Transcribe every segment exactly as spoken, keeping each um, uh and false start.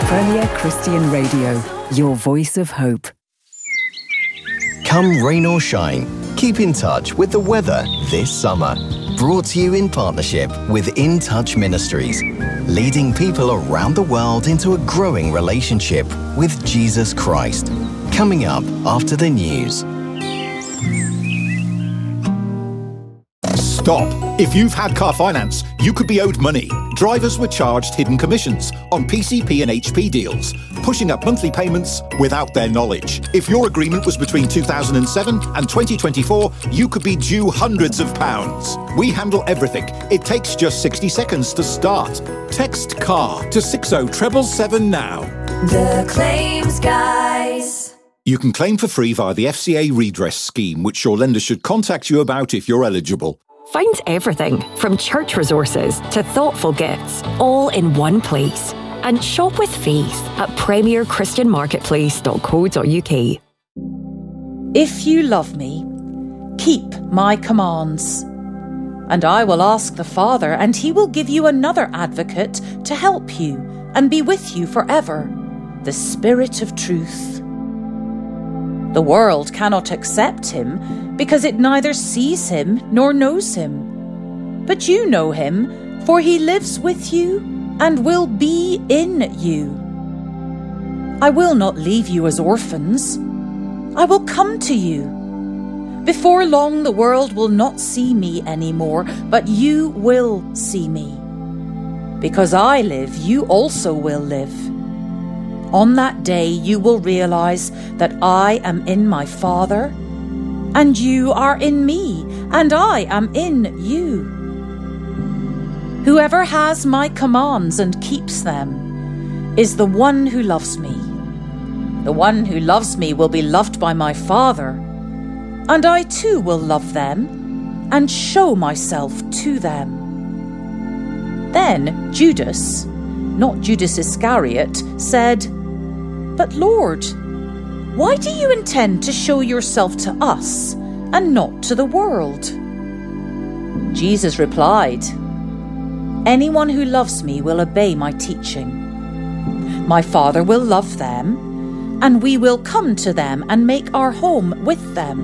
Premier Christian Radio, your voice of hope. Come rain or shine, keep in touch with the weather this summer. Brought to you in partnership with In Touch Ministries, leading people around the world into a growing relationship with Jesus Christ. Coming up after the news. Stop. If you've had car finance, you could be owed money. Drivers were charged hidden commissions on P C P and H P deals, pushing up monthly payments without their knowledge. If your agreement was between two thousand seven and twenty twenty-four, you could be due hundreds of pounds. We handle everything. It takes just sixty seconds to start. Text CAR to six oh seven seven now. The Claims Guys. You can claim for free via the F C A redress scheme, which your lender should contact you about if you're eligible. Find everything from church resources to thoughtful gifts, all in one place. And shop with faith at premier christian marketplace dot co dot uk. If you love me, keep my commands. And I will ask the Father, and he will give you another advocate to help you and be with you forever, the Spirit of truth. The world cannot accept him because it neither sees him nor knows him. But you know him, for he lives with you and will be in you. I will not leave you as orphans. I will come to you. Before long the world will not see me anymore, but you will see me. Because I live, you also will live. On that day you will realize that I am in my Father, and you are in me, and I am in you. Whoever has my commands and keeps them is the one who loves me. The one who loves me will be loved by my Father, and I too will love them and show myself to them. Then Judas, not Judas Iscariot, said, "But Lord, why do you intend to show yourself to us and not to the world?" Jesus replied, "Anyone who loves me will obey my teaching. My Father will love them, and we will come to them and make our home with them.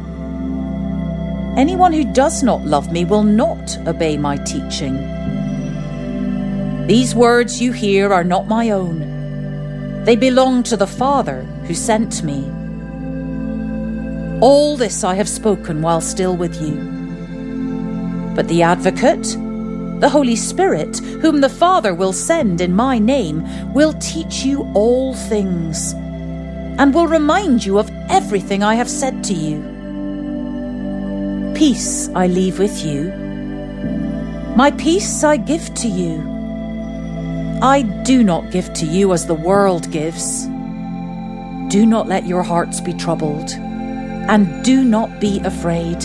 Anyone who does not love me will not obey my teaching. These words you hear are not my own. They belong to the Father who sent me. All this I have spoken while still with you. But the Advocate, the Holy Spirit, whom the Father will send in my name, will teach you all things and will remind you of everything I have said to you. Peace I leave with you. My peace I give to you. I do not give to you as the world gives. Do not let your hearts be troubled, and do not be afraid."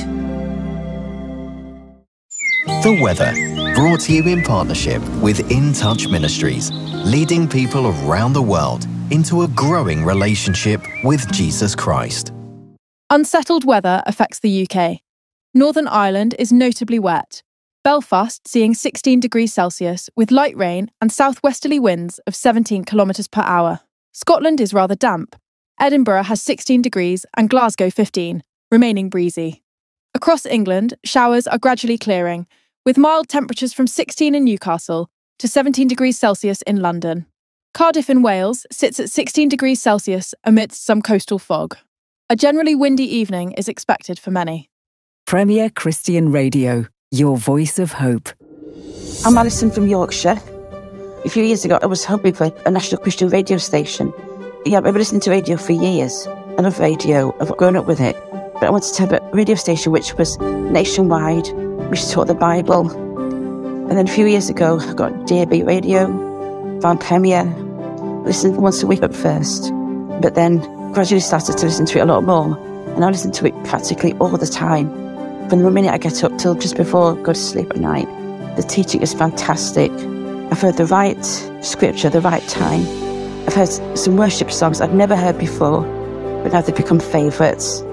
The weather, brought to you in partnership with In Touch Ministries, leading people around the world into a growing relationship with Jesus Christ. Unsettled weather affects the U K. Northern Ireland is notably wet. Belfast seeing sixteen degrees Celsius with light rain and southwesterly winds of seventeen kilometres per hour. Scotland is rather damp. Edinburgh has sixteen degrees and Glasgow fifteen, remaining breezy. Across England, showers are gradually clearing, with mild temperatures from sixteen in Newcastle to seventeen degrees Celsius in London. Cardiff in Wales sits at sixteen degrees Celsius amidst some coastal fog. A generally windy evening is expected for many. Premier Christian Radio, your voice of hope. I'm Alison from Yorkshire. A few years ago, I was hoping for a national Christian radio station. Yeah, I've been listening to radio for years. I love radio. I've grown up with it. But I wanted to have a radio station which was nationwide, which taught the Bible. And then a few years ago, I got D A B radio, found Premier, listened once a week at first, but then gradually started to listen to it a lot more. And I listen to it practically all the time. From the minute I get up till just before I go to sleep at night. The teaching is fantastic. I've heard the right scripture at the right time. I've heard some worship songs I'd never heard before, but now they've become favourites.